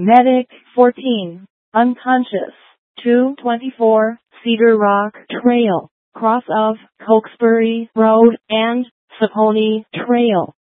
Medic 14, unconscious. 224, Cedar Rock Trail, cross of Cokesbury Road and Saponi Trail.